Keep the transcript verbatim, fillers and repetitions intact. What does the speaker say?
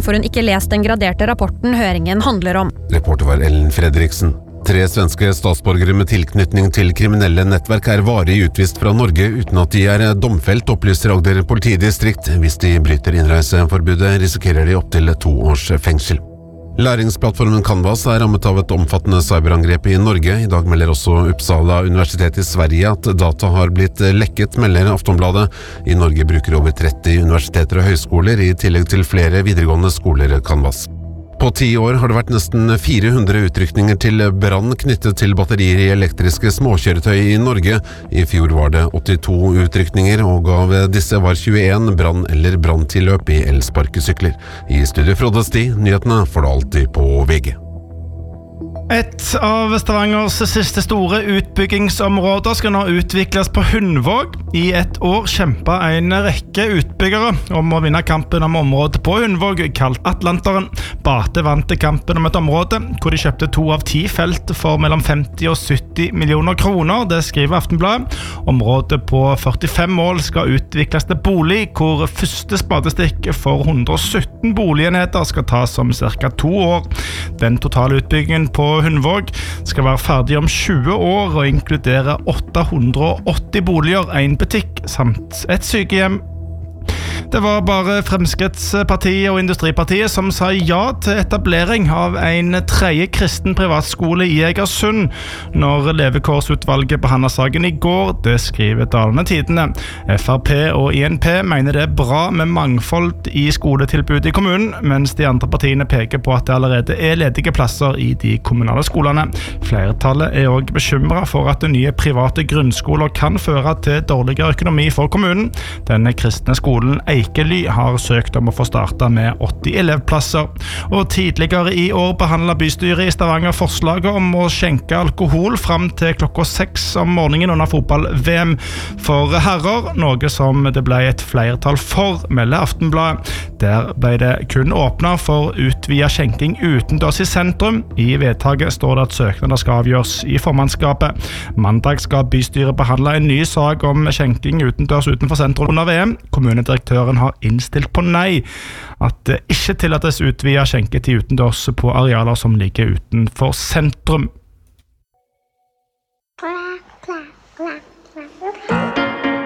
får hun ikke lest den graderte rapporten høringen handler om. Reporter var Ellen Fredriksen. Tre svenske statsborgere med tilknytning til kriminelle nettverk er varig utvist fra Norge uten at de er domfelt, opplyser Agder politidistrikt. Hvis de bryter innreiseforbudet, risikerer de opp til to års fengsel. Læringsplattformen Canvas er rammet av et omfattende cyberangrep i Norge. I dag melder også Uppsala universitet i Sverige at data har blitt lekket, melder Aftonbladet. I Norge bruker over tretti universiteter og høyskoler, i tillegg til flere videregående skoler Canvas. På ti år har det vært nesten fire hundre utrykninger til brann knyttet til batterier i elektriske småkjøretøy i Norge. I fjor var det åttito utrykninger, og av disse var tjueen brann- eller branntilløp i elsparkesykler. I studio Frode Sti, nyhetene får du alltid på V G. Et av Stavangers siste store utbyggingsområder skal nå utvikles på Hundvåg. I et år kjempet en rekke utbyggere om å vinne kampen om området på Hundvåg, kalt Atlanteren. Bate vant kampen om et område hvor de kjøpte to av ti felt for mellom femti og sytti millioner kroner. Det skriver Aftenbladet. Området på førtifem mål skal utvikles til bolig, hvor første spadestikk for hundre og sytten boligenheter skal tas om cirka to år. Den totale utbyggingen på Hundvåg skal være ferdig om tjue år og inkludere åtte hundre og åtti boliger, en butikk samt et sykehjem. Det var bare Fremskrittspartiet og Industripartiet som sa ja til etablering av en tredje kristen privatskole i Egersund når levekårsutvalget behandlet saken i går. Det skriver Dalende Tidene. F R P og I N P mener det er bra med mangfold i skoletilbudet i kommunen, mens de andre partiene peker på at det allerede er ledige plasser i de kommunale skolene. Flertallet er også bekymret for at nye private grunnskoler kan føre til dårligere økonomi for kommunen. Denne kristne skolen Eikely har søkt om å få starta med åtti elevplasser. Og tidligere i år behandlet bystyret i Stavanger forslaget om å skjenke alkohol fram til klokka seks om morgenen under fotball-V M for herrer, noe som det ble et flertall for, melder Aftenbladet. Der ble det kun åpnet for utvidet skjenking utendørs i sentrum. I vedtaket står det at søknader skal avgjøres i formannskapet. Mandag skal bystyret behandle en ny sak om skjenking utendørs utenfor sentrum under V M. Kommunedirektøren har innstilt på nei, at det ikke tillates utvidet skjenketid utendørs på arealer som ligger utenfor sentrum.